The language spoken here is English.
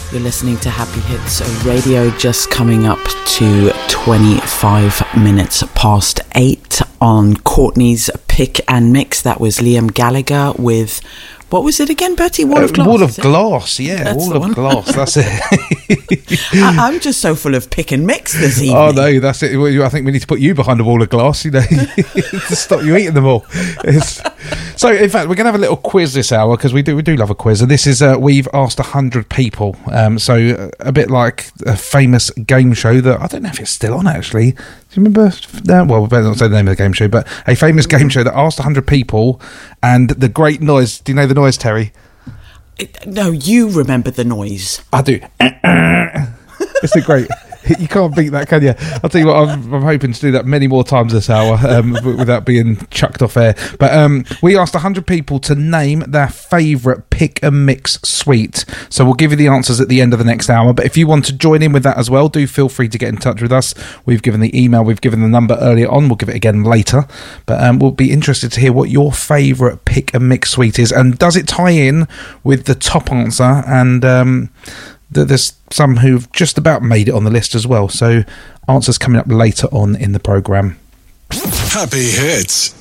You're listening to Happy Hits Radio, just coming up to 25 minutes past 8 on Courtney's Pick and Mix. That was Liam Gallagher with... What was it again, Bertie? Wall of Glass? Wall of Glass, yeah. That's Wall of Glass, that's it. I'm just so full of pick and mix this evening. Oh, no, that's it. I think we need to put you behind a wall of glass, you know, to stop you eating them all. So, in fact, we're going to have a little quiz this hour, because we do love a quiz. And this is, we've asked 100 people. So, a bit like a famous game show that, I don't know if it's still on, actually. Do you remember? Well, we better not say the name of the game show, but a famous game show that asked 100 people, and the great noise. Do you know the noise, Terry? No, you remember the noise. I do. It's a great... You can't beat that, can you? I'll tell you what, I'm hoping to do that many more times this hour without being chucked off air. But we asked 100 people to name their favourite pick and mix sweet. So we'll give you the answers at the end of the next hour. But if you want to join in with that as well, do feel free to get in touch with us. We've given the email, we've given the number earlier on. We'll give it again later. But we'll be interested to hear what your favourite pick and mix sweet is. And does it tie in with the top answer? And... there's some who've just about made it on the list as well. So answers coming up later on in the programme. Happy Hits.